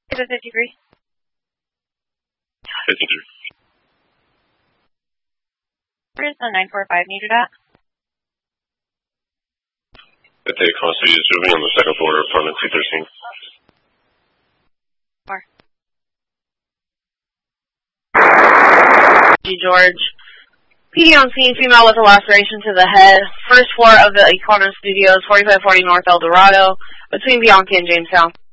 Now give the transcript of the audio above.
Is it 53? 53. Where's the 945 needed at? At the Constitution is moving on the second floor of apartment 213. Where? George. PD on scene, female with a laceration to the head. First floor of the Econo Studios, 4540 North El Dorado, between Bianchi and Jamestown.